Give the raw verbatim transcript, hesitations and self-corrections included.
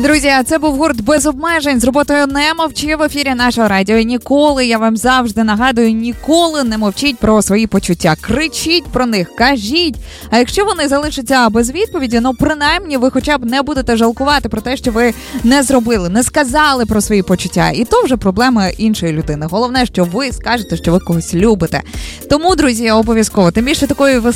Друзі, а це був гурт «Без обмежень» з роботою «Не мовчи» в ефірі нашого радіо. І ніколи, я вам завжди нагадую, ніколи не мовчіть про свої почуття. Кричіть про них, кажіть. А якщо вони залишаться без відповіді, ну принаймні ви хоча б не будете жалкувати про те, що ви не зробили, не сказали про свої почуття. І то вже проблема іншої людини. Головне, що ви скажете, що ви когось любите. Тому, друзі, обов'язково, тим більше такої